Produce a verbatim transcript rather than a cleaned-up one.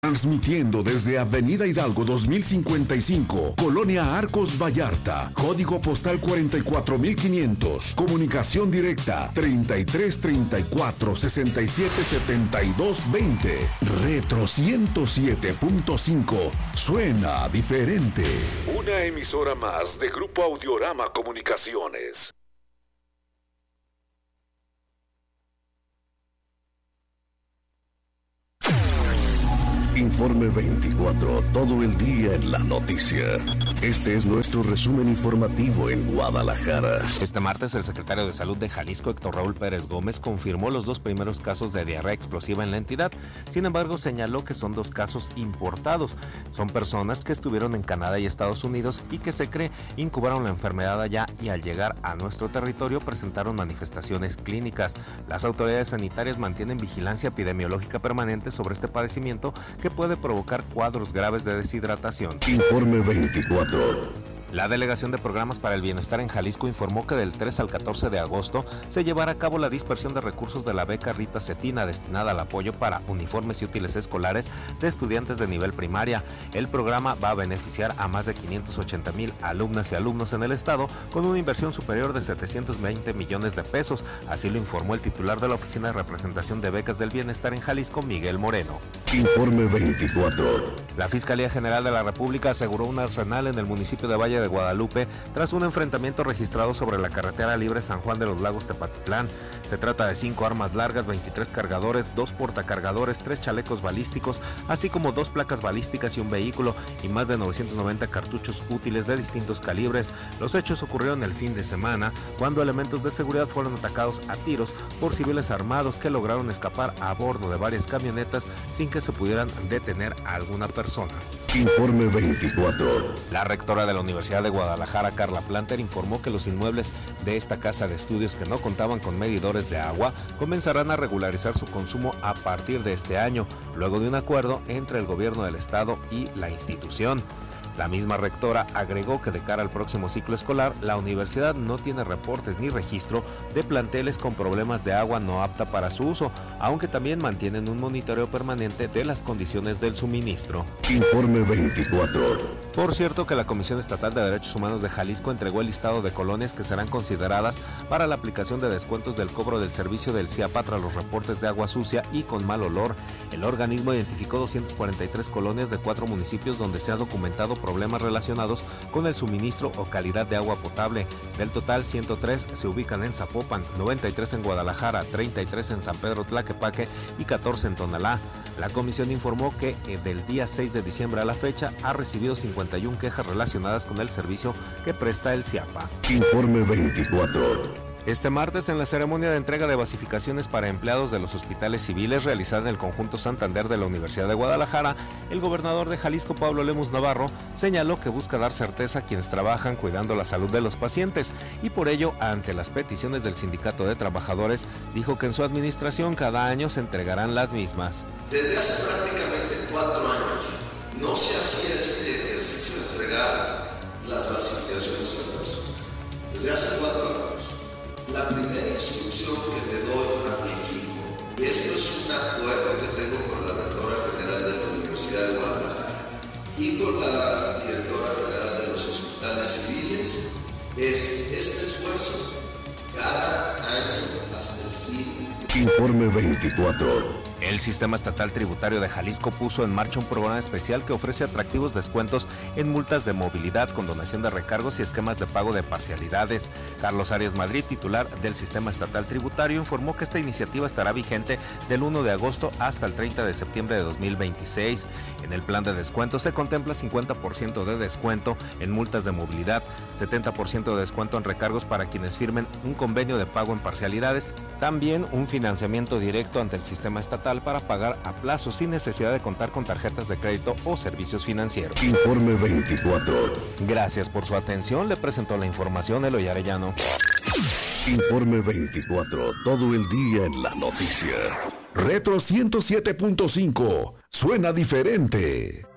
Transmitiendo desde Avenida Hidalgo dos mil cincuenta y cinco, Colonia Arcos Vallarta, código postal cuarenta y cuatro mil quinientos, comunicación directa treinta y tres treinta y cuatro sesenta y siete setenta y dos veinte. Retro ciento siete punto cinco, suena diferente. Una emisora más de Grupo Audiorama Comunicaciones. Informe veinticuatro, todo el día en la noticia. Este es nuestro resumen informativo en Guadalajara. Este martes, el secretario de Salud de Jalisco, Héctor Raúl Pérez Gómez, confirmó los dos primeros casos de diarrea explosiva en la entidad. Sin embargo, señaló que son dos casos importados. Son personas que estuvieron en Canadá y Estados Unidos y que se cree incubaron la enfermedad allá y al llegar a nuestro territorio presentaron manifestaciones clínicas. Las autoridades sanitarias mantienen vigilancia epidemiológica permanente sobre este padecimiento que puede provocar cuadros graves de deshidratación. Informe veinticuatro. La Delegación de Programas para el Bienestar en Jalisco informó que del tres al catorce de agosto se llevará a cabo la dispersión de recursos de la beca Rita Cetina destinada al apoyo para uniformes y útiles escolares de estudiantes de nivel primaria. El programa va a beneficiar a más de quinientos ochenta mil alumnas y alumnos en el estado con una inversión superior de setecientos veinte millones de pesos. Así lo informó el titular de la Oficina de Representación de Becas del Bienestar en Jalisco, Miguel Moreno. Informe veinticuatro. La Fiscalía General de la República aseguró un arsenal en el municipio de Valle de Guadalupe tras un enfrentamiento registrado sobre la carretera libre San Juan de los Lagos Tepatitlán. Se trata de cinco armas largas, veintitrés cargadores, dos portacargadores, tres chalecos balísticos, así como dos placas balísticas y un vehículo, y más de novecientos noventa cartuchos útiles de distintos calibres. Los hechos ocurrieron el fin de semana, cuando elementos de seguridad fueron atacados a tiros por civiles armados que lograron escapar a bordo de varias camionetas sin que se pudieran detener a alguna persona. Informe veinticuatro. La rectora de la Universidad de Guadalajara, Carla Planter, informó que los inmuebles de esta casa de estudios que no contaban con medidores de agua comenzarán a regularizar su consumo a partir de este año, luego de un acuerdo entre el gobierno del estado y la institución. La misma rectora agregó que de cara al próximo ciclo escolar, la universidad no tiene reportes ni registro de planteles con problemas de agua no apta para su uso, aunque también mantienen un monitoreo permanente de las condiciones del suministro. Informe veinticuatro. Por cierto que la Comisión Estatal de Derechos Humanos de Jalisco entregó el listado de colonias que serán consideradas para la aplicación de descuentos del cobro del servicio del CIAPA tras los reportes de agua sucia y con mal olor. El organismo identificó doscientas cuarenta y tres colonias de cuatro municipios donde se ha documentado problemas relacionados con el suministro o calidad de agua potable. Del total, ciento tres se ubican en Zapopan, noventa y tres en Guadalajara, treinta y tres en San Pedro Tlaquepaque y catorce en Tonalá. La comisión informó que eh, del día seis de diciembre a la fecha ha recibido cincuenta y una quejas relacionadas con el servicio que presta el CIAPA. Informe veinticuatro. Este martes, en la ceremonia de entrega de basificaciones para empleados de los hospitales civiles realizada en el Conjunto Santander de la Universidad de Guadalajara, el gobernador de Jalisco, Pablo Lemus Navarro, señaló que busca dar certeza a quienes trabajan cuidando la salud de los pacientes y por ello, ante las peticiones del Sindicato de Trabajadores, dijo que en su administración cada año se entregarán las mismas. Desde hace prácticamente cuatro años no se hacía este ejercicio de entregar las basificaciones al personal. Desde hace cuatro años. La primera instrucción que le doy a mi equipo, y esto es un acuerdo que tengo con la rectora general de la Universidad de Guadalajara y con la directora general de los hospitales civiles, es este esfuerzo cada año hasta el fin. Informe veinticuatro. El Sistema Estatal Tributario de Jalisco puso en marcha un programa especial que ofrece atractivos descuentos en multas de movilidad, condonación de recargos y esquemas de pago de parcialidades. Carlos Arias Madrid, titular del Sistema Estatal Tributario, informó que esta iniciativa estará vigente del primero de agosto hasta el treinta de septiembre de dos mil veintiséis. En el plan de descuento se contempla cincuenta por ciento de descuento en multas de movilidad, setenta por ciento de descuento en recargos para quienes firmen un convenio de pago en parcialidades, también un financiamiento directo ante el sistema estatal para pagar a plazo sin necesidad de contar con tarjetas de crédito o servicios financieros. Informe veinticuatro. Gracias por su atención. Le presentó la información Eloy Arellano. Informe veinticuatro. Todo el día en la noticia. Retro ciento siete punto cinco. Suena diferente.